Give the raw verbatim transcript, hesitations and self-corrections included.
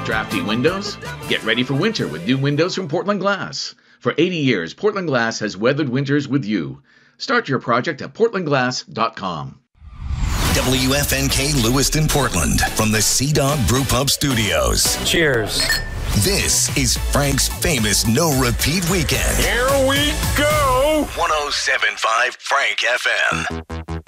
Drafty windows? Get ready for winter with new windows from Portland Glass. For eighty years, Portland Glass has weathered winters with you. Start your project at portland glass dot com. W F N K Lewiston, Portland, from the Sea Dog Brew Pub Studios. Cheers. This is Frank's famous no-repeat weekend. Here we go. one oh seven point five Frank F M.